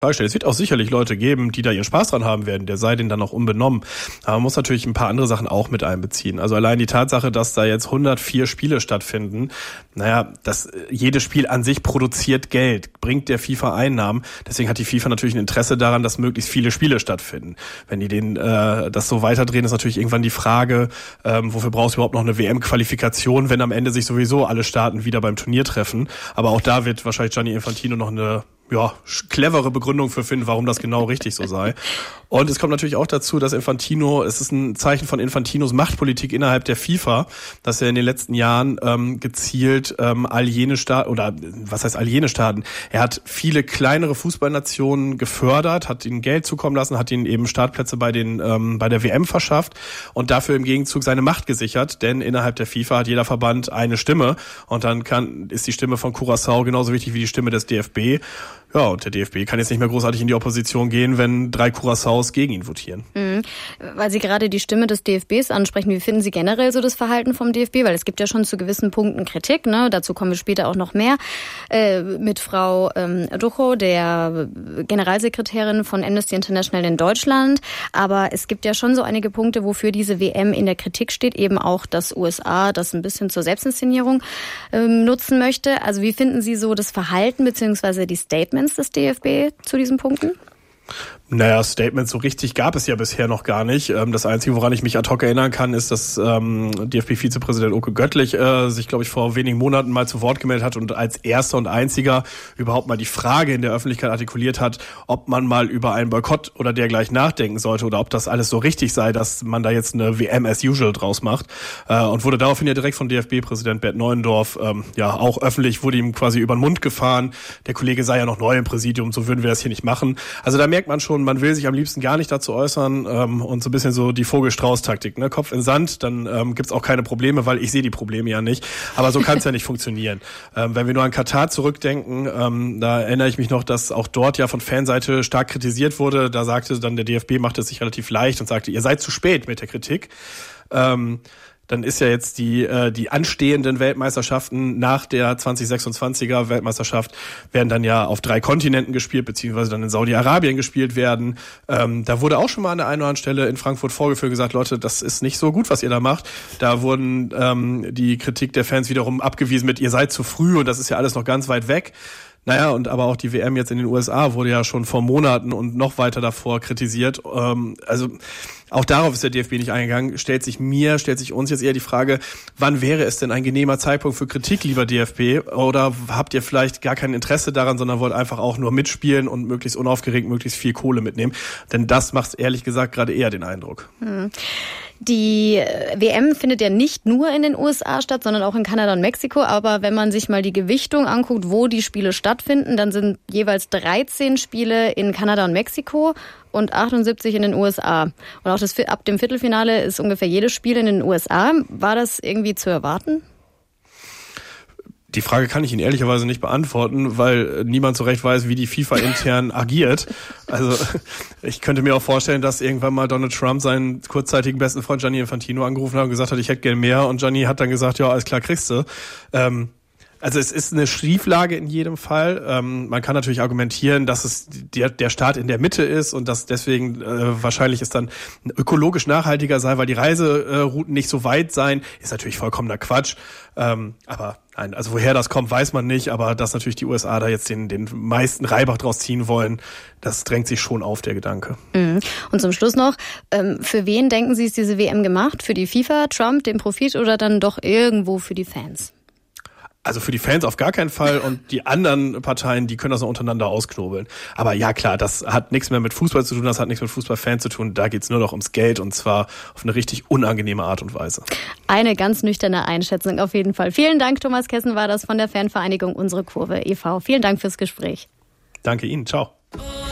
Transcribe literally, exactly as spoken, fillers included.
Es wird auch sicherlich Leute geben, die da ihren Spaß dran haben werden, der sei denen dann auch unbenommen. Aber man muss natürlich ein paar andere Sachen auch mit einbeziehen. Also allein die Tatsache, dass da jetzt hundertvier Spiele stattfinden, naja, das, jedes Spiel an sich produziert Geld, bringt der FIFA Einnahmen. Deswegen hat die FIFA natürlich ein Interesse daran, dass möglichst viele Spiele stattfinden. Wenn die den, äh, das so weiterdrehen, ist natürlich irgendwann die Frage, ähm, wofür brauchst du überhaupt noch eine W M-Qualifikation, wenn am Ende sich sowieso alle Staaten wieder beim Turnier treffen. Aber auch da wird wahrscheinlich Gianni Infantino noch eine ja, clevere Begründung für finden, warum das genau richtig so sei. Und es kommt natürlich auch dazu, dass Infantino, es ist ein Zeichen von Infantinos Machtpolitik innerhalb der FIFA, dass er in den letzten Jahren ähm, gezielt ähm, all jene Staaten, oder was heißt all jene Staaten, er hat viele kleinere Fußballnationen gefördert, hat ihnen Geld zukommen lassen, hat ihnen eben Startplätze bei den ähm, bei der W M verschafft und dafür im Gegenzug seine Macht gesichert, denn innerhalb der FIFA hat jeder Verband eine Stimme und dann kann ist die Stimme von Curaçao genauso wichtig wie die Stimme des D F B. Ja, und der D F B kann jetzt nicht mehr großartig in die Opposition gehen, wenn drei Curaçaos gegen ihn votieren. Mhm. Weil Sie gerade die Stimme des D F Bs ansprechen, wie finden Sie generell so das Verhalten vom D F B? Weil es gibt ja schon zu gewissen Punkten Kritik, ne? Dazu kommen wir später auch noch mehr. Äh, mit Frau ähm, Ducho, der Generalsekretärin von Amnesty International in Deutschland. Aber es gibt ja schon so einige Punkte, wofür diese W M in der Kritik steht. Eben auch, dass U S A das ein bisschen zur Selbstinszenierung ähm, nutzen möchte. Also wie finden Sie so das Verhalten bzw. die Statements des D F B zu diesen Punkten? Naja, Statements so richtig gab es ja bisher noch gar nicht. Das Einzige, woran ich mich ad hoc erinnern kann, ist, dass ähm, D F B-Vizepräsident Oke Göttlich äh, sich, glaube ich, vor wenigen Monaten mal zu Wort gemeldet hat und als erster und einziger überhaupt mal die Frage in der Öffentlichkeit artikuliert hat, ob man mal über einen Boykott oder dergleichen nachdenken sollte oder ob das alles so richtig sei, dass man da jetzt eine W M as usual draus macht. Äh, und wurde daraufhin ja direkt von D F B-Präsident Bert Neuendorf ähm, ja auch öffentlich, wurde ihm quasi über den Mund gefahren. Der Kollege sei ja noch neu im Präsidium, so würden wir das hier nicht machen. Also da merkt man schon, man will sich am liebsten gar nicht dazu äußern ähm, und so ein bisschen so die Vogel-Strauß-Taktik, ne? Kopf in Sand, dann ähm, gibt's auch keine Probleme, weil ich sehe die Probleme ja nicht. Aber so kann es ja nicht funktionieren. Ähm, wenn wir nur an Katar zurückdenken, ähm, da erinnere ich mich noch, dass auch dort ja von Fanseite stark kritisiert wurde. Da sagte dann der D F B, machte es sich relativ leicht und sagte, ihr seid zu spät mit der Kritik. Ähm, Dann ist ja jetzt die äh, die anstehenden Weltmeisterschaften nach der zwanzig sechsundzwanziger Weltmeisterschaft werden dann ja auf drei Kontinenten gespielt, beziehungsweise dann in Saudi-Arabien gespielt werden. Ähm, da wurde auch schon mal an der einen oder anderen Stelle in Frankfurt vorgeführt und gesagt, Leute, das ist nicht so gut, was ihr da macht. Da wurden ähm, die Kritik der Fans wiederum abgewiesen mit, ihr seid zu früh und das ist ja alles noch ganz weit weg. Naja, und aber auch die W M jetzt in den U S A wurde ja schon vor Monaten und noch weiter davor kritisiert. Ähm, also auch darauf ist der D F B nicht eingegangen. Stellt sich mir, stellt sich uns jetzt eher die Frage, wann wäre es denn ein genehmer Zeitpunkt für Kritik, lieber D F B? Oder habt ihr vielleicht gar kein Interesse daran, sondern wollt einfach auch nur mitspielen und möglichst unaufgeregt möglichst viel Kohle mitnehmen? Denn das macht ehrlich gesagt gerade eher den Eindruck. Hm. Die W M findet ja nicht nur in den U S A statt, sondern auch in Kanada und Mexiko. Aber wenn man sich mal die Gewichtung anguckt, wo die Spiele stattfinden, dann sind jeweils dreizehn Spiele in Kanada und Mexiko und achtundsiebzig in den U S A. Und auch das, ab dem Viertelfinale ist ungefähr jedes Spiel in den U S A. War das irgendwie zu erwarten? Die Frage kann ich Ihnen ehrlicherweise nicht beantworten, weil niemand so recht weiß, wie die FIFA intern agiert. Also ich könnte mir auch vorstellen, dass irgendwann mal Donald Trump seinen kurzzeitigen besten Freund Gianni Infantino angerufen hat und gesagt hat, ich hätte gern mehr. Und Gianni hat dann gesagt, ja, alles klar, kriegst du. Ähm, Also es ist eine Schieflage in jedem Fall. Ähm, man kann natürlich argumentieren, dass es der, der Staat in der Mitte ist und dass deswegen äh, wahrscheinlich es dann ökologisch nachhaltiger sei, weil die Reiserouten nicht so weit seien. Ist natürlich vollkommener Quatsch. Ähm, aber nein, also woher das kommt, weiß man nicht. Aber dass natürlich die U S A da jetzt den, den meisten Reibach draus ziehen wollen, das drängt sich schon auf, der Gedanke. Mhm. Und zum Schluss noch, ähm, für wen denken Sie, ist diese W M gemacht? Für die FIFA, Trump, den Profit oder dann doch irgendwo für die Fans? Also für die Fans auf gar keinen Fall und die anderen Parteien, die können das noch untereinander ausknobeln. Aber ja klar, das hat nichts mehr mit Fußball zu tun, das hat nichts mit Fußballfans zu tun. Da geht's nur noch ums Geld und zwar auf eine richtig unangenehme Art und Weise. Eine ganz nüchterne Einschätzung auf jeden Fall. Vielen Dank, Thomas Kessen war das von der Fanvereinigung Unsere Kurve e V. Vielen Dank fürs Gespräch. Danke Ihnen, ciao.